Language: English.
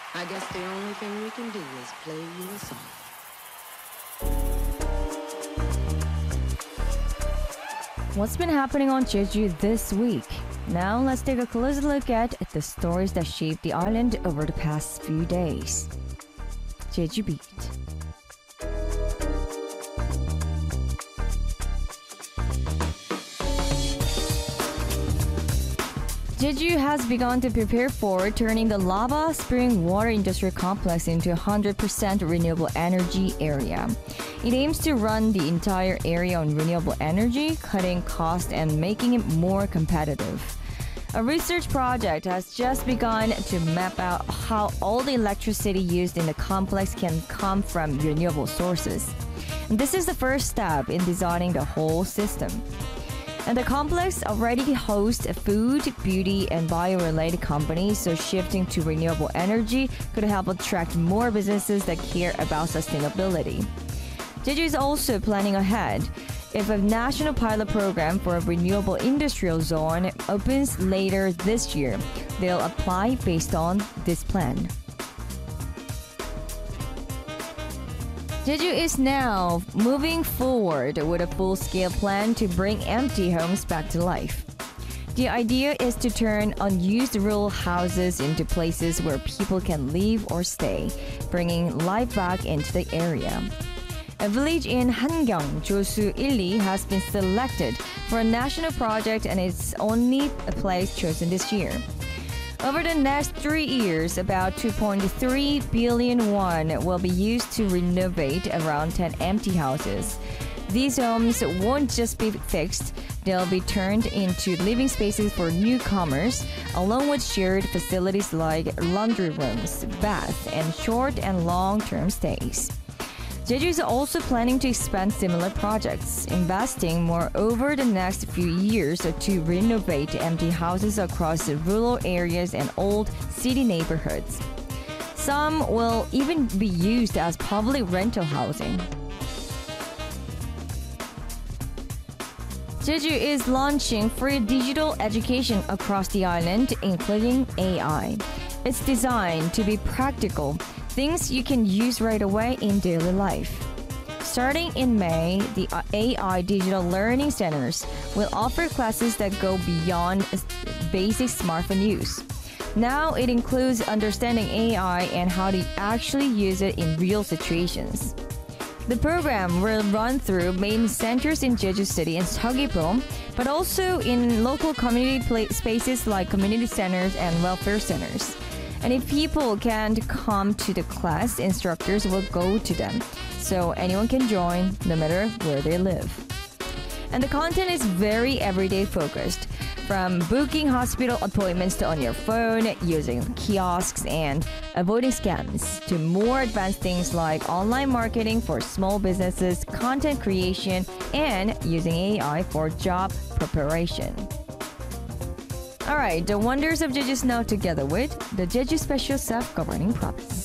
I guess the only thing we can do is play you a song. What's been happening on Jeju this week? Now let's take a closer look at the stories that shaped the island over the past few days. Jeju Beat. Jeju has begun to prepare for turning the lava spring water industrial complex into a 100% renewable energy area. It aims to run the entire area on renewable energy, cutting costs and making it more competitive. A research project has just begun to map out how all the electricity used in the complex can come from renewable sources. And this is the first step in designing the whole system. And the complex already hosts food, beauty, and bio-related companies, so shifting to renewable energy could help attract more businesses that care about sustainability. Jeju is also planning ahead. If a national pilot program for a renewable industrial zone opens later this year, they'll apply based on this plan. Jeju is now moving forward with a full-scale plan to bring empty homes back to life. The idea is to turn unused rural houses into places where people can live or stay, bringing life back into the area. A village in Hangyang, Josu Illi, has been selected for a national project and it's only a place chosen this year. Over the next 3 years, about 2.3 billion won will be used to renovate around 10 empty houses. These homes won't just be fixed, they'll be turned into living spaces for newcomers, along with shared facilities like laundry rooms, baths, and short and long-term stays. Jeju is also planning to expand similar projects, investing more over the next few years to renovate empty houses across the rural areas and old city neighborhoods. Some will even be used as public rental housing. Jeju is launching free digital education across the island, including AI. It's designed to be practical, things you can use right away in daily life. Starting in May, the AI Digital Learning Centers will offer classes that go beyond basic smartphone use. Now it includes understanding AI and how to actually use it in real situations. The program will run through main centers in Jeju City and Seogwipo, but also in local community spaces like community centers and welfare centers. And if people can't come to the class, instructors will go to them, so anyone can join no matter where they live. And the content is very everyday focused, from booking hospital appointments on your phone, using kiosks, and avoiding scams, to more advanced things like online marketing for small businesses, content creation, and using AI for job preparation. Alright, the wonders of Jeju is now together with the Jeju Special Self-Governing Province.